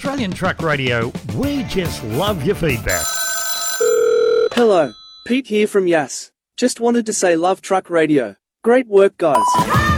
Australian Truck Radio, we just love your feedback. Hello, Pete here from Yass. Just wanted to say love Truck Radio. Great work, guys.